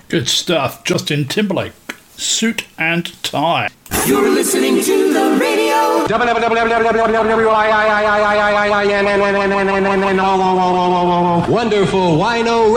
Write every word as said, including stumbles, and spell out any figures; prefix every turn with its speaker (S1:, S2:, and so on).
S1: Good stuff. Justin Timberlake, Suit and Tie.
S2: You're listening to the radio.
S3: Wonderful Wino